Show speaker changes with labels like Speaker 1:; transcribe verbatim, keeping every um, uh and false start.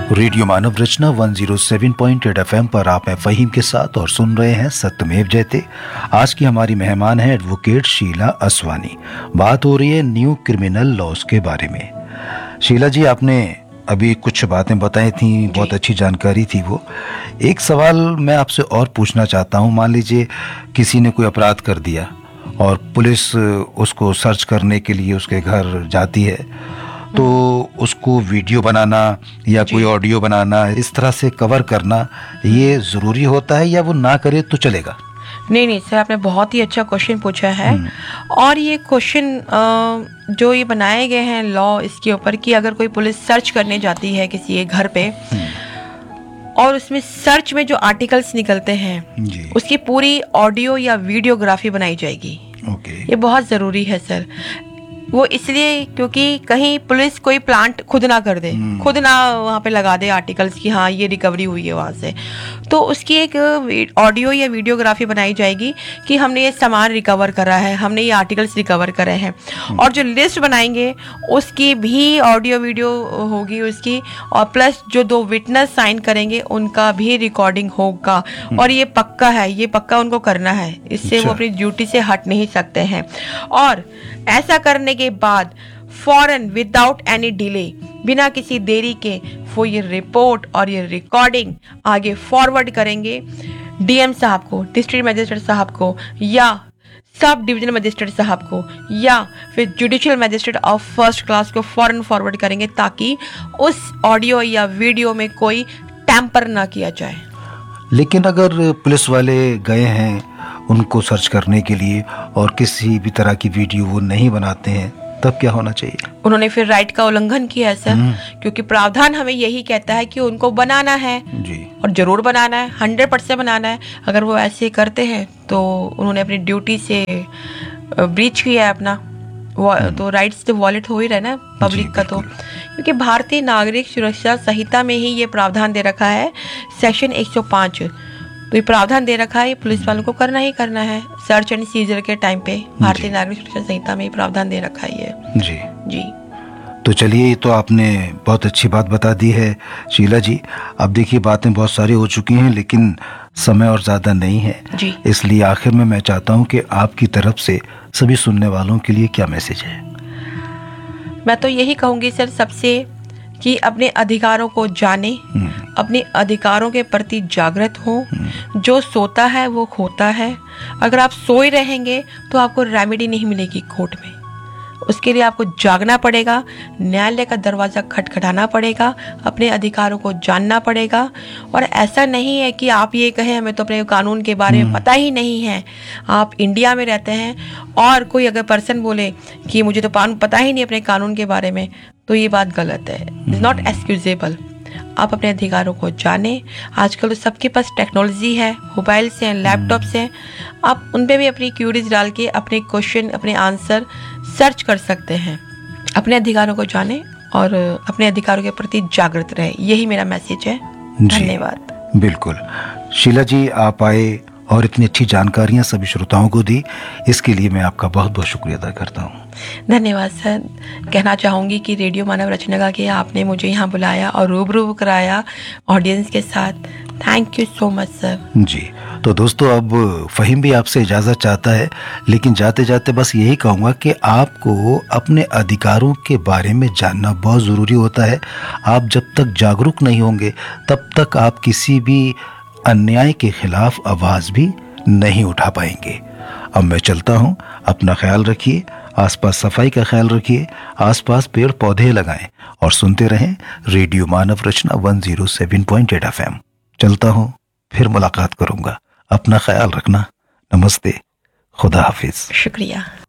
Speaker 1: Radio मानव रचना एक सौ सात पॉइंट आठ एफ एम पर आप हैं फ़हीम के साथ और सुन रहे हैं सत्यमेव जयते। आज की हमारी मेहमान है एडवोकेट शीला असवानी। बात हो रही है न्यू क्रिमिनल लॉज के बारे में। शीला जी, आपने अभी कुछ बातें बताई थी, बहुत अच्छी जानकारी थी वो। एक सवाल मैं आपसे और पूछना चाहता हूँ। मान लीजिए किसी ने कोई अपराध कर दिया और पुलिस उसको सर्च करने के लिए उसके घर जाती है, तो उसको वीडियो बनाना या कोई ऑडियो बनाना, इस तरह से कवर करना, ये ज़रूरी होता है या वो ना करे तो चलेगा?
Speaker 2: नहीं नहीं सर, आपने बहुत ही अच्छा क्वेश्चन पूछा है। और ये क्वेश्चन जो ये बनाए गए हैं लॉ इसके ऊपर कि अगर कोई पुलिस सर्च करने जाती है किसी के घर पे और उसमें सर्च में जो आर्टिकल्स निकलते हैं जी, उसकी पूरी ऑडियो या वीडियोग्राफी बनाई जाएगी। ओके, ये बहुत ज़रूरी है सर। वो इसलिए क्योंकि कहीं पुलिस कोई प्लांट खुद ना कर दे, खुद ना वहाँ पे लगा दे आर्टिकल्स की हाँ ये रिकवरी हुई है वहाँ से, तो उसकी एक ऑडियो या वीडियोग्राफी बनाई जाएगी कि हमने ये सामान रिकवर करा है, हमने ये आर्टिकल्स रिकवर करे हैं। और जो लिस्ट बनाएंगे उसकी भी ऑडियो वीडियो होगी उसकी, और प्लस जो दो विटनेस साइन करेंगे उनका भी रिकॉर्डिंग होगा। और ये पक्का है, ये पक्का उनको करना है, इससे वो अपनी ड्यूटी से हट नहीं सकते हैं। और ऐसा करने के बाद फौरन विदाउट एनी डिले, बिना किसी देरी के, वो ये रिपोर्ट और ये रिकॉर्डिंग आगे फॉरवर्ड करेंगे डीएम साहब को, डिस्ट्रिक्ट मजिस्ट्रेट साहब को, या सब डिवीजनल मजिस्ट्रेट साहब को, या फिर judicial magistrate of first class को फौरन फॉरवर्ड करेंगे ताकि उस ऑडियो या वीडियो में कोई टैंपर ना किया जाए।
Speaker 1: लेकिन अगर पुलिस वाले गए हैं उनको सर्च करने के लिए और किसी भी तरह की वीडियो वो नहीं बनाते हैं, तब क्या होना चाहिए?
Speaker 2: उन्होंने फिर राइट का उल्लंघन किया है सर, क्योंकि प्रावधान हमें यही कहता है कि उनको बनाना है जी, और जरूर बनाना है, हंड्रेड परसेंट बनाना है। अगर वो ऐसे करते हैं तो उन्होंने अपनी ड्यूटी से ब्रीच किया है अपना, तो राइट्स तो वॉलेट हो ही रहा है ना पब्लिक का। तो क्योंकि भारतीय नागरिक सुरक्षा संहिता में ही ये प्रावधान दे रखा है, सेक्शन एक सौ पाँच, तो ये प्रावधान दे रखा है पुलिस वालों को करना ही करना है सर्च एंड सीजर के टाइम पे। भारतीय नागरिक सुरक्षा संहिता में ये प्रावधान दे रखा है ये
Speaker 1: जी
Speaker 2: जी।
Speaker 1: तो चलिए, ये तो आपने बहुत अच्छी बात बता दी है शीला जी। अब देखिए, बातें बहुत सारी हो चुकी हैं लेकिन समय और ज़्यादा नहीं है जी, इसलिए आखिर में मैं चाहता हूँ कि आपकी तरफ से सभी सुनने वालों के लिए क्या मैसेज है?
Speaker 2: मैं तो यही कहूँगी सर सबसे कि अपने अधिकारों को जाने, अपने अधिकारों के प्रति जागृत हो। जो सोता है वो खोता है। अगर आप सोए रहेंगे तो आपको रेमेडी नहीं मिलेगी कोर्ट में, उसके लिए आपको जागना पड़ेगा, न्यायालय का दरवाज़ा खटखटाना पड़ेगा, अपने अधिकारों को जानना पड़ेगा। और ऐसा नहीं है कि आप ये कहें हमें तो अपने कानून के बारे में पता ही नहीं है। आप इंडिया में रहते हैं और कोई अगर पर्सन बोले कि मुझे तो पता ही नहीं अपने कानून के बारे में, तो ये बात गलत है, इट्स नॉट एक्सक्यूजेबल। आप अपने अधिकारों को जानें। आजकल तो सबके पास टेक्नोलॉजी है, मोबाइल्स हैं, लैपटॉप्स हैं, आप उन पे भी अपनी क्यूरीज डाल के अपने क्वेश्चन, अपने आंसर सर्च कर सकते हैं। अपने अधिकारों को जानें और अपने अधिकारों के प्रति जागृत रहें, यही मेरा मैसेज है। धन्यवाद।
Speaker 1: बिल्कुल शीला जी, आप आए और इतनी अच्छी जानकारियां सभी श्रोताओं को दी, इसके लिए मैं आपका बहुत बहुत शुक्रिया अदा करता हूँ।
Speaker 2: धन्यवाद सर। कहना चाहूँगी कि रेडियो मानव रचना का कि आपने मुझे यहाँ बुलाया और रूबरू कराया ऑडियंस के साथ। Thank you so much sir.
Speaker 1: जी, तो दोस्तों, अब फ़हीम भी आपसे इजाज़त चाहता है, लेकिन जाते जाते बस यही कहूँगा कि आपको अपने अधिकारों के बारे में जानना बहुत ज़रूरी होता है। आप जब तक जागरूक नहीं होंगे तब तक आप किसी भी अन्याय के खिलाफ आवाज़ भी नहीं उठा पाएंगे। अब मैं चलता हूँ, अपना ख्याल रखिए, आसपास सफाई का ख्याल रखिए, आसपास पेड़ पौधे लगाएं और सुनते रहें रेडियो मानव रचना एक सौ सात पॉइंट आठ एफ एम। चलता हूँ, फिर मुलाकात करूँगा। अपना ख्याल रखना। नमस्ते, खुदा हाफिज।
Speaker 2: शुक्रिया।